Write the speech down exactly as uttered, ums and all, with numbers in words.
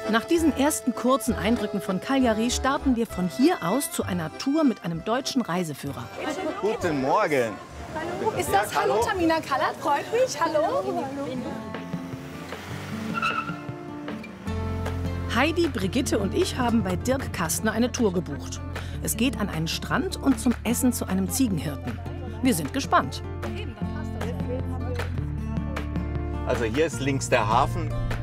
Nach diesen ersten kurzen Eindrücken von Cagliari starten wir von hier aus zu einer Tour mit einem deutschen Reiseführer. Guten Morgen. Hallo. Ist das Hallo Tamina Kallert? Freut mich. Hallo. Heidi, Brigitte und ich haben bei Dirk Kastner eine Tour gebucht. Es geht an einen Strand und zum Essen zu einem Ziegenhirten. Wir sind gespannt. Also hier ist links der Hafen.